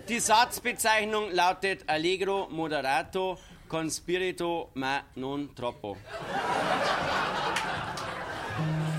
Die Satzbezeichnung lautet Allegro moderato con spirito ma non troppo.